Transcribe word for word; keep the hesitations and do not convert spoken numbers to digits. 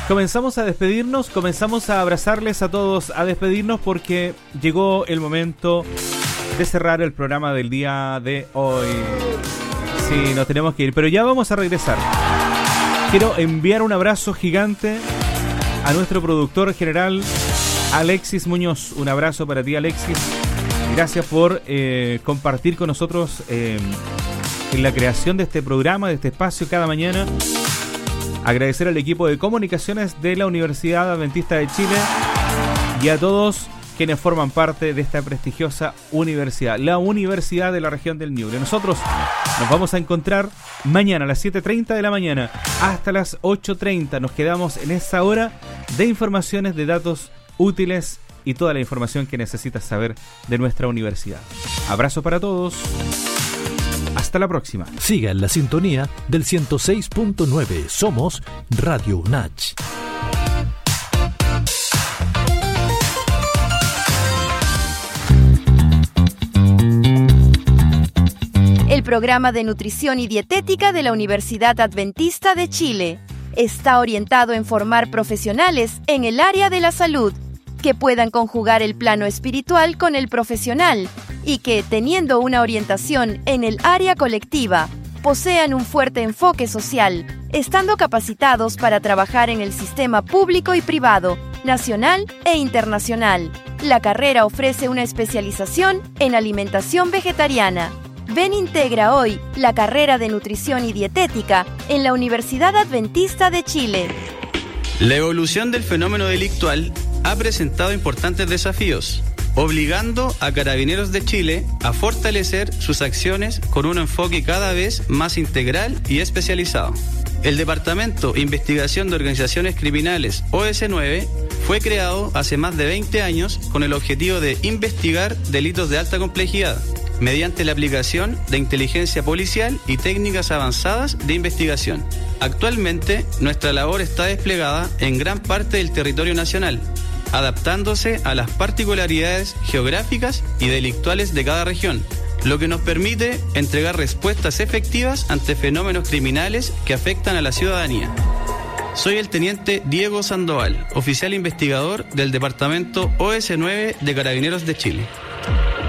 Comenzamos a despedirnos, comenzamos a abrazarles a todos, a despedirnos porque llegó el momento de cerrar el programa del día de hoy. Sí, nos tenemos que ir, pero ya vamos a regresar. Quiero enviar un abrazo gigante a nuestro productor general, Alexis Muñoz. Un abrazo para ti, Alexis. Gracias por eh, compartir con nosotros eh, en la creación de este programa, de este espacio cada mañana. Agradecer al equipo de comunicaciones de la Universidad Adventista de Chile y a todos quienes forman parte de esta prestigiosa universidad, la Universidad de la Región del Ñuble. Nosotros nos vamos a encontrar mañana a las siete treinta de la mañana hasta las ocho treinta. Nos quedamos en esa hora de informaciones, de datos útiles y toda la información que necesitas saber de nuestra universidad. Abrazo para todos. Hasta la próxima. Siga en la sintonía del ciento seis punto nueve. Somos Radio UNACH. El programa de nutrición y dietética de la Universidad Adventista de Chile está orientado en formar profesionales en el área de la salud que puedan conjugar el plano espiritual con el profesional y que, teniendo una orientación en el área colectiva, posean un fuerte enfoque social, estando capacitados para trabajar en el sistema público y privado, nacional e internacional. La carrera ofrece una especialización en alimentación vegetariana. Ven, integra hoy la carrera de nutrición y dietética en la Universidad Adventista de Chile. La evolución del fenómeno delictual ha presentado importantes desafíos, obligando a Carabineros de Chile a fortalecer sus acciones con un enfoque cada vez más integral y especializado. El Departamento Investigación de Organizaciones Criminales, O S nueve, fue creado hace más de veinte años con el objetivo de investigar delitos de alta complejidad, mediante la aplicación de inteligencia policial y técnicas avanzadas de investigación. Actualmente, nuestra labor está desplegada en gran parte del territorio nacional, adaptándose a las particularidades geográficas y delictuales de cada región, lo que nos permite entregar respuestas efectivas ante fenómenos criminales que afectan a la ciudadanía. Soy el teniente Diego Sandoval, oficial investigador del Departamento O S nueve de Carabineros de Chile.